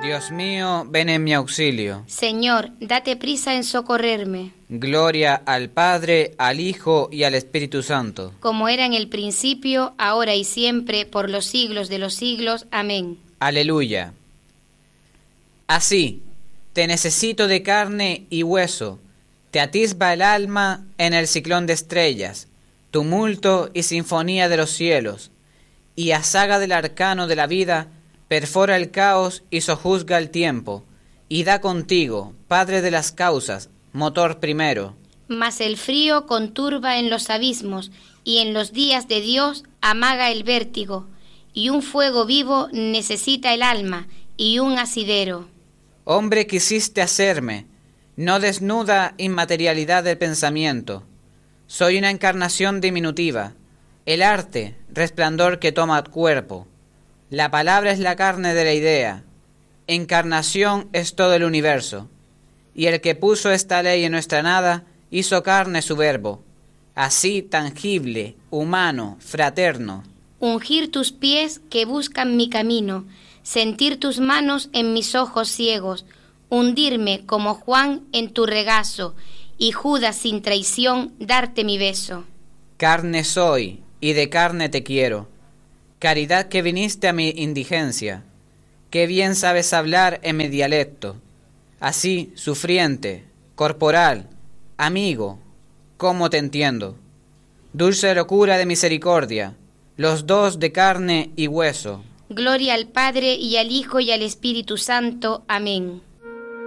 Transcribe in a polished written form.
Dios mío, ven en mi auxilio. Señor, date prisa en socorrerme. Gloria al Padre, al Hijo y al Espíritu Santo. Como era en el principio, ahora y siempre, por los siglos de los siglos. Amén. Aleluya. Así, te necesito de carne y hueso, te atisba el alma en el ciclón de estrellas, tumulto y sinfonía de los cielos, y a saga del arcano de la vida, perfora el caos y sojuzga el tiempo, y da contigo, Padre de las causas, motor primero. Mas el frío conturba en los abismos, y en los días de Dios amaga el vértigo, y un fuego vivo necesita el alma, y un asidero. Hombre quisiste hacerme, no desnuda inmaterialidad del pensamiento. Soy una encarnación diminutiva, el arte, resplandor que toma cuerpo. La palabra es la carne de la idea. Encarnación es todo el universo. Y el que puso esta ley en nuestra nada, hizo carne su verbo. Así tangible, humano, fraterno. Ungir tus pies que buscan mi camino, sentir tus manos en mis ojos ciegos, hundirme como Juan en tu regazo, y Judas sin traición darte mi beso. Carne soy, y de carne te quiero. Caridad que viniste a mi indigencia, qué bien sabes hablar en mi dialecto, así, sufriente, corporal, amigo, cómo te entiendo. Dulce locura de misericordia, los dos de carne y hueso. Gloria al Padre, y al Hijo, y al Espíritu Santo. Amén.